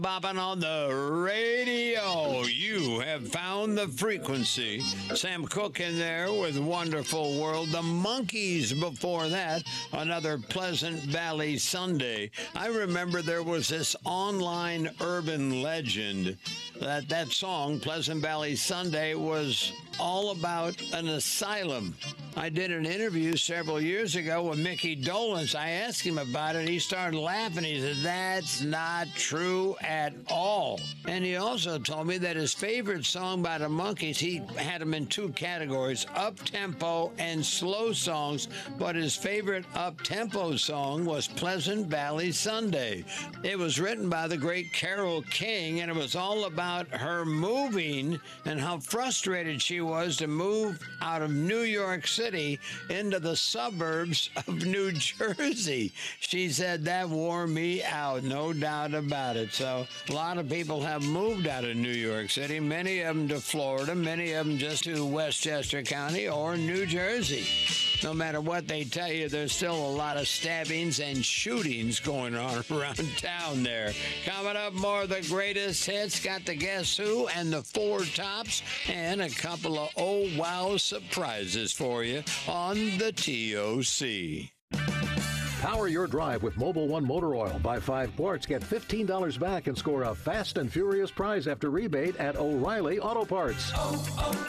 Bopping on the radio. You have found the frequency. Sam Cooke in there with Wonderful World. The Monkees before that. Another Pleasant Valley Sunday. I remember there was this online urban legend that song, Pleasant Valley Sunday, was all about an asylum. I did an interview several years ago with Mickey Dolenz. I asked him about it. He started laughing. He said, that's not true at all. And he also told me that his favorite song by the Monkees, he had them in two categories, up-tempo and slow songs, but his favorite up-tempo song was Pleasant Valley Sunday. It was written by the great Carole King, and it was all about her moving and how frustrated she was to move out of New York City into the suburbs of New Jersey. She said that wore me out, no doubt about it. So a lot of people have moved out of New York City, many of them to Florida, many of them just to Westchester County or New Jersey. No matter what they tell you, there's still a lot of stabbings and shootings going on around town there. Coming up, more of the greatest hits. Got the Guess Who and the Four Tops and a couple of oh wow surprises for you on the TOC. Power your drive with Mobil 1 Motor Oil. Buy 5 quarts, get $15 back, and score a fast and furious prize after rebate at O'Reilly Auto Parts.